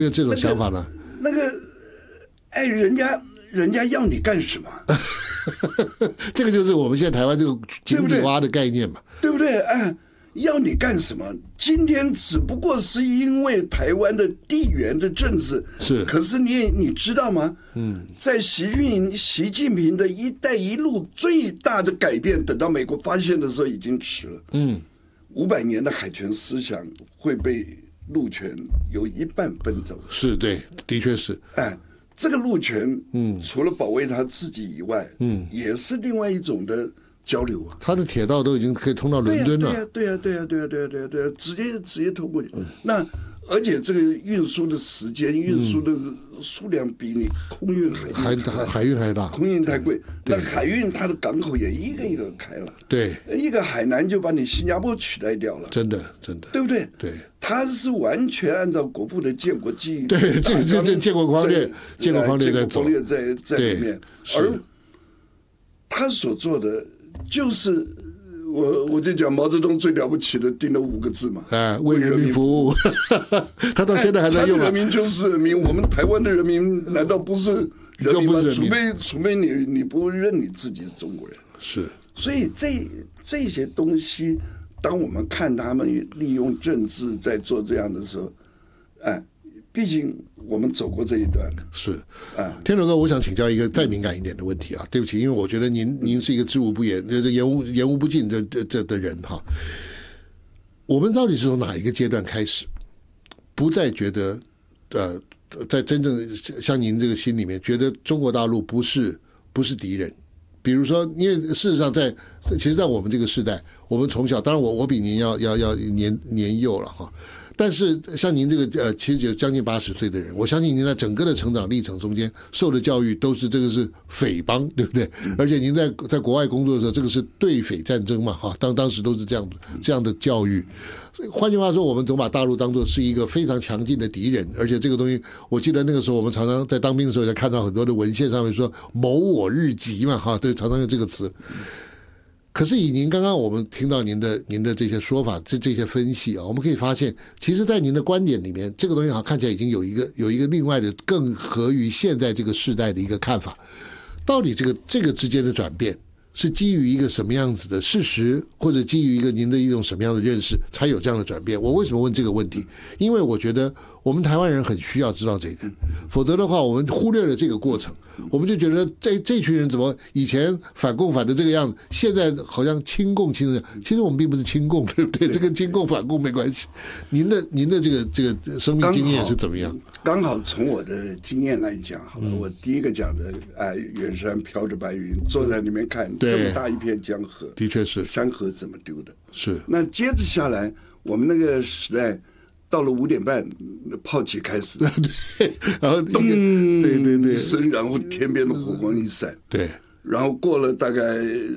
有这种想法呢？ 哎，人家要你干什么？ 这个就是我们现在台湾这个井底蛙的概念嘛， 对不对？哎，要你干什么？今天只不过是因为台湾的地缘的政治是， 可是你知道吗？在习近平的一带一路最大的改变，等到美国发现的时候已经迟了。500年的海权思想会被陆权有一半分走。 是，对，的确是。 哎，这个陆权，除了保卫他自己以外，也是另外一种的交流啊。 他的铁道都已经可以通到伦敦了。 对呀，直接通过去。那而且这个运输的时间、运输的数量比你空运海运还大， 空运太贵。那海运它的港口也一个一个开了， 对， 一个海南就把你新加坡取代掉了， 真的， 对不对？ 对， 它是完全按照国父的建国记忆， 对，这建国方略在走， 在里面，而他所做的就是。我就讲毛泽东最了不起的定了5个字嘛， 为人民服务，他到现在还在用。 人民就是人民，我们台湾的人民难道不是人民吗？除非你不认你自己是中国人。 是， 所以这些东西，当我们看他们利用政治在做这样的时候，毕竟我们走过这一段。 是天龙哥，我想请教一个再敏感一点的问题啊，对不起，因为我觉得您是一个知无不言、言无不尽的人哈。我们到底是从哪一个阶段开始，不再觉得在真正像您这个心里面，觉得中国大陆不是敌人？比如说，因为事实上其实在我们这个时代，我们从小，当然我比您要年幼了哈。但是像您这个其实将近80岁的人，我相信您在整个的成长历程中间受的教育都是这个是匪帮，对不对？而且您在国外工作的时候，这个是对匪战争嘛，哈，当时都是这样的教育。换句话说，我们总把大陆当作是一个非常强劲的敌人，而且这个东西，我记得那个时候我们常常在当兵的时候，就看到很多的文献上面说“谋我日急”嘛，哈，对，常常用这个词。可是以您刚刚我们听到您的这些说法，这些分析啊，我们可以发现，其实，在您的观点里面，这个东西好像看起来已经有一个另外的更合于现在这个世代的一个看法。到底这个之间的转变是基于一个什么样子的事实，或者基于一个您的一种什么样的认识，才有这样的转变？我为什么问这个问题？因为我觉得我们台湾人很需要知道这个，否则的话，我们忽略了这个过程，我们就觉得这群人怎么以前反共反的这个样子，现在好像亲共亲的，其实我们并不是亲共，对不对？这跟亲共反共没关系。您的这个生命经验是怎么样？ 刚好从我的经验来讲，好了，我第一个讲的，远山飘着白云，坐在里面看这么大一片江河， 的确是山河怎么丢的？ 是。 那接着下来，我们那个时代到了5点半，炮击开始， 对，然后咚，对， 一声，然后天边的火光一闪， 对， 然后过了大概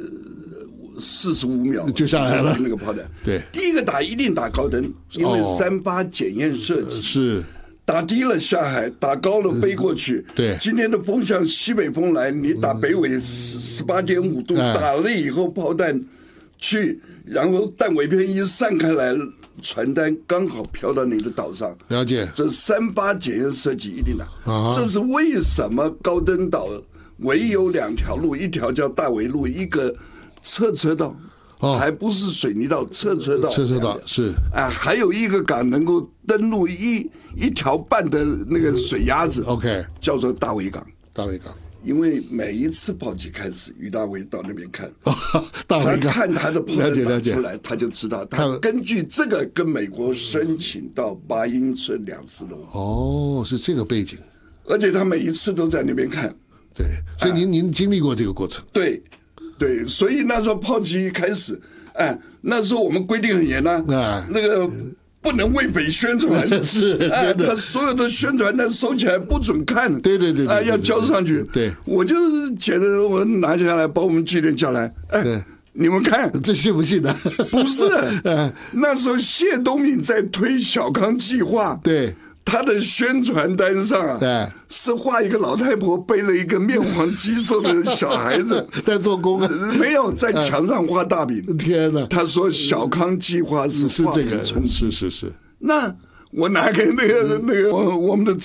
45秒就下来了， 那个炮弹， 对， 第一个一定打高灯，因为3-8检验设计是。 打低了下海，打高了飞过去。 对， 今天的风向西北风来，你打北纬18.5度，打了以后炮弹去，然后弹尾片一散开来，传单刚好飘到你的岛上。 了解， 这3-8检验设计一定打。这是为什么高登岛唯有2条路，一条叫大围路，一个侧车道。还不是水泥道，侧车道是还有一个港能够登陆一条半的那个水鸭子 ，OK， 叫做大围港。因为每一次炮击开始，于大为到那边看，他看他的炮弹打出来，他就知道，他根据这个跟美国申请到8英寸两式的。 是这个背景， 而且他每一次都在那边看。 对，所以您经历过这个过程。 对，所以那时候炮击一开始，那时候我们规定很严那个不能为匪宣传， 是， 他所有的宣传单收起来不准看， 对， 要交上去。 对， 我就是觉得我拿下来，把我们纪律叫来，你们看， 这信不信呢？ 不是，那时候谢东闵在推小康计划， 对。 他的宣传单上是画一个老太婆背了一个面黄肌瘦的小孩子在做工没有在墙上画大饼。 天哪！ 他说小康计划是这个，是。 那我拿给那个我们的